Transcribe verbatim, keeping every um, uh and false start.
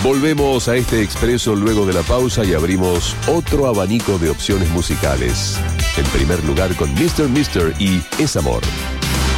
Volvemos a este expreso luego de la pausa y abrimos otro abanico de opciones musicales. En primer lugar con míster Mister y Es Amor.